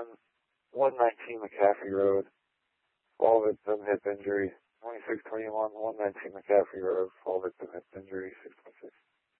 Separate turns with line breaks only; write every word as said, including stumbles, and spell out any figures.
twenty-one, one nineteen McCaffrey Road, fall victim, hip injury. twenty-six twenty-one, one nineteen McCaffrey Road, fall victim, hip injury, six point six.